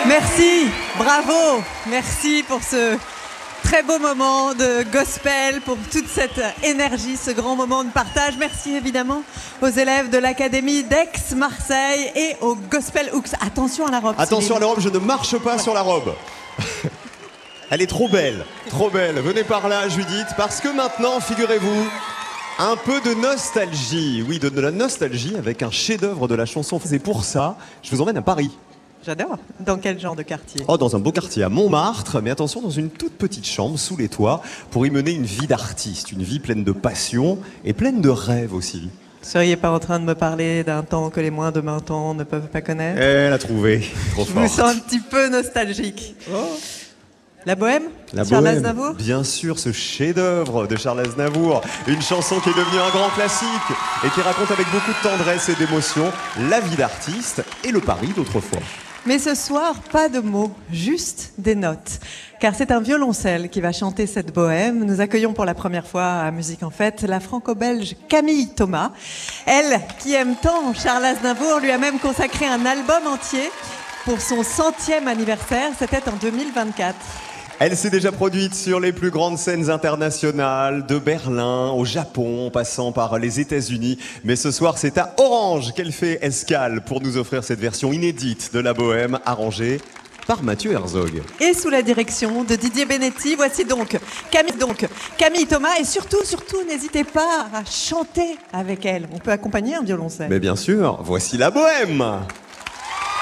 Merci, bravo, merci pour ce très beau moment de gospel, pour toute cette énergie, ce grand moment de partage. Merci évidemment aux élèves de l'Académie d'Aix-Marseille et au Gospel Hooks. Attention à la robe. Attention à la robe, je ne marche pas sur la robe. Elle est trop belle, trop belle. Venez par là, Judith, parce que maintenant, figurez-vous, un peu de nostalgie. Oui, de la nostalgie avec un chef-d'œuvre de la chanson. C'est pour ça, je vous emmène à Paris. J'adore. Dans quel genre de quartier? Oh, dans un beau quartier à Montmartre, mais attention, dans une toute petite chambre sous les toits pour y mener une vie d'artiste, une vie pleine de passion et pleine de rêves aussi. Vous ne seriez pas en train de me parler d'un temps que les moins de 20 ans ne peuvent pas connaître? Elle a trouvé, trop Je fort. me sens un petit peu nostalgique. Oh. La Bohème? La Charles Bohème, Aznavour? bien sûr, ce chef-d'œuvre de Charles Aznavour, une chanson qui est devenue un grand classique et qui raconte avec beaucoup de tendresse et d'émotion la vie d'artiste et le Paris d'autrefois. Mais ce soir, pas de mots, juste des notes. Car c'est un violoncelle qui va chanter cette bohème. Nous accueillons pour la première fois à Musique en Fête la franco-belge Camille Thomas. Elle, qui aime tant Charles Aznavour, lui a même consacré un album entier pour son 100e anniversaire. C'était en 2024. Elle s'est déjà produite sur les plus grandes scènes internationales, de Berlin au Japon, en passant par les États-Unis. Mais ce soir, c'est à Orange qu'elle fait escale pour nous offrir cette version inédite de la Bohème, arrangée par Mathieu Herzog. Et sous la direction de Didier Benetti, voici donc Camille Thomas. Et surtout, n'hésitez pas à chanter avec elle. On peut accompagner un violoncelle. Mais bien sûr, voici la Bohème.